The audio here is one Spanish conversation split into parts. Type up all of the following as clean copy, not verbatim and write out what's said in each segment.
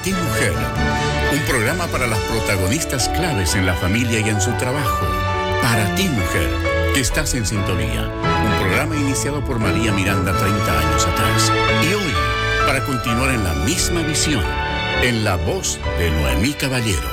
Para ti, mujer. Un programa para las protagonistas claves en la familia y en su trabajo. Para ti, mujer, que estás en sintonía. Un programa iniciado por María Miranda 30 años atrás. Y hoy, para continuar en la misma visión, en la voz de Noemí Caballero.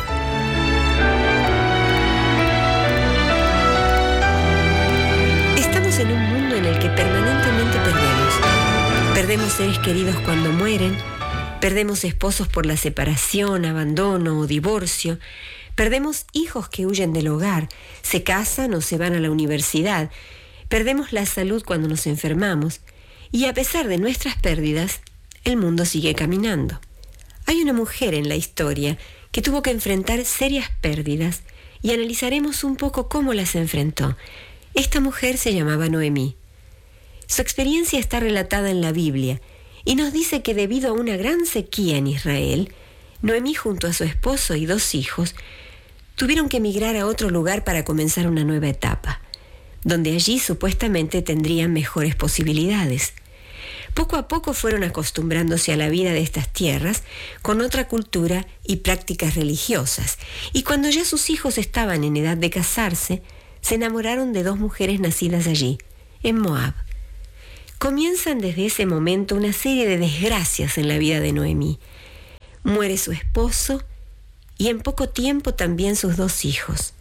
Estamos en un mundo en el que permanentemente perdemos. Perdemos seres queridos cuando mueren, perdemos esposos por la separación, abandono o divorcio, perdemos hijos que huyen del hogar, se casan o se van a la universidad, perdemos la salud cuando nos enfermamos, y a pesar de nuestras pérdidas, el mundo sigue caminando. Hay una mujer en la historia que tuvo que enfrentar serias pérdidas y analizaremos un poco cómo las enfrentó. Esta mujer se llamaba Noemí. Su experiencia está relatada en la Biblia y nos dice que debido a una gran sequía en Israel, Noemí junto a su esposo y 2 hijos tuvieron que emigrar a otro lugar para comenzar una nueva etapa, donde allí supuestamente tendrían mejores posibilidades. Poco a poco fueron acostumbrándose a la vida de estas tierras con otra cultura y prácticas religiosas, y cuando ya sus hijos estaban en edad de casarse, se enamoraron de 2 mujeres nacidas allí, en Moab. Comienzan desde ese momento una serie de desgracias en la vida de Noemí. Muere su esposo y en poco tiempo también sus 2 hijos.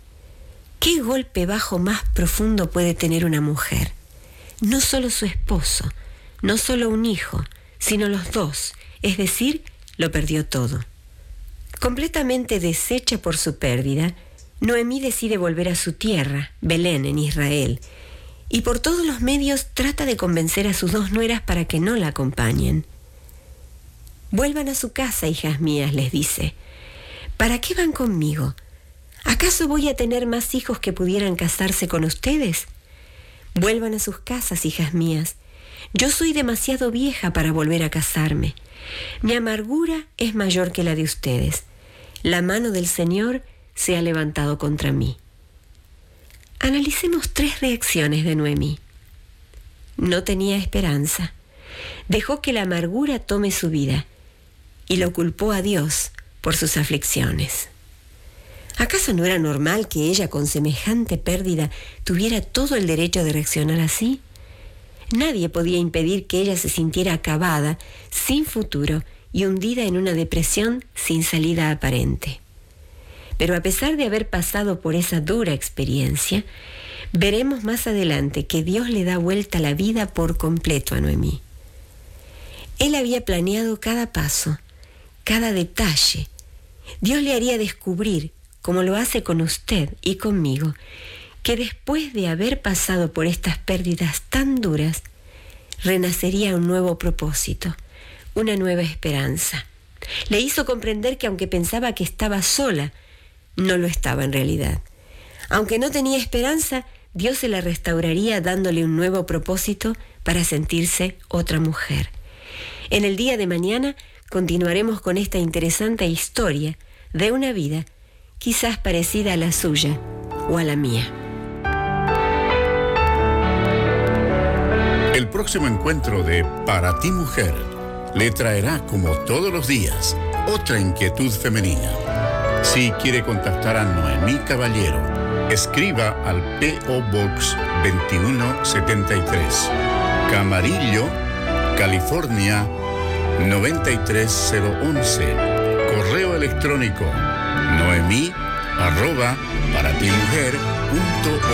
¿Qué golpe bajo más profundo puede tener una mujer? No solo su esposo, no solo un hijo, sino los 2, es decir, lo perdió todo. Completamente deshecha por su pérdida, Noemí decide volver a su tierra, Belén, en Israel, y por todos los medios trata de convencer a sus 2 nueras para que no la acompañen. «Vuelvan a su casa, hijas mías», les dice. «¿Para qué van conmigo? ¿Acaso voy a tener más hijos que pudieran casarse con ustedes? Vuelvan a sus casas, hijas mías. Yo soy demasiado vieja para volver a casarme. Mi amargura es mayor que la de ustedes. La mano del Señor se ha levantado contra mí». Analicemos 3 reacciones de Noemí. No tenía esperanza. Dejó que la amargura tome su vida y lo culpó a Dios por sus aflicciones. ¿Acaso no era normal que ella, con semejante pérdida, tuviera todo el derecho de reaccionar así? Nadie podía impedir que ella se sintiera acabada, sin futuro y hundida en una depresión sin salida aparente. Pero a pesar de haber pasado por esa dura experiencia, veremos más adelante que Dios le da vuelta la vida por completo a Noemí. Él había planeado cada paso, cada detalle. Dios le haría descubrir, como lo hace con usted y conmigo, que después de haber pasado por estas pérdidas tan duras, renacería un nuevo propósito, una nueva esperanza. Le hizo comprender que aunque pensaba que estaba sola, no lo estaba en realidad. Aunque no tenía esperanza, Dios se la restauraría dándole un nuevo propósito para sentirse otra mujer. En el día de mañana continuaremos con esta interesante historia de una vida quizás parecida a la suya o a la mía. El próximo encuentro de Para ti, mujer le traerá, como todos los días, otra inquietud femenina. Si quiere contactar a Noemí Caballero, escriba al P.O. Box 2173, Camarillo, California 93011. Correo electrónico noemi@paratimujer.org.